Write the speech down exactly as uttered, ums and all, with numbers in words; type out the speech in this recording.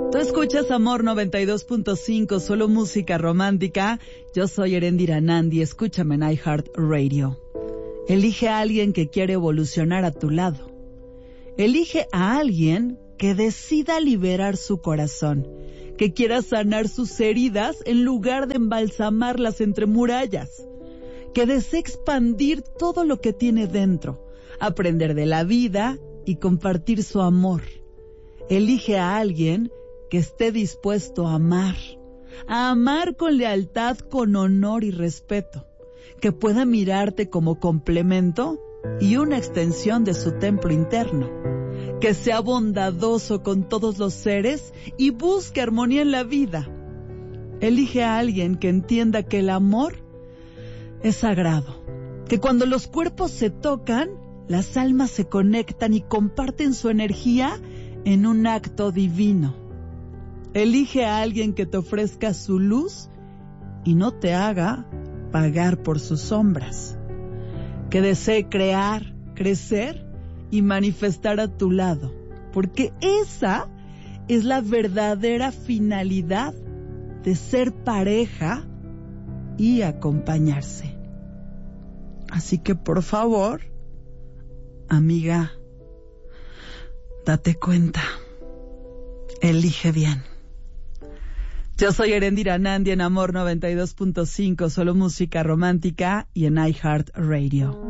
Tú escuchas Amor noventa y dos punto cinco, solo música romántica. Yo soy Erendira Nandi, escúchame en iHeartRadio. Elige a alguien que quiere evolucionar a tu lado. Elige a alguien que decida liberar su corazón, que quiera sanar sus heridas en lugar de embalsamarlas entre murallas, que desee expandir todo lo que tiene dentro, aprender de la vida y compartir su amor. Elige a alguien que esté dispuesto a amar, a amar con lealtad, con honor y respeto, que pueda mirarte como complemento y una extensión de su templo interno, que sea bondadoso con todos los seres y busque armonía en la vida. Elige a alguien que entienda que el amor es sagrado, que cuando los cuerpos se tocan, las almas se conectan y comparten su energía en un acto divino. Elige a alguien que te ofrezca su luz y no te haga pagar por sus sombras, que desee crear, crecer y manifestar a tu lado, porque esa es la verdadera finalidad de ser pareja y acompañarse. Así que por favor, amiga, date cuenta, elige bien. Yo soy Erendira Nandi en Amor noventa y dos punto cinco, solo música romántica y en iHeartRadio.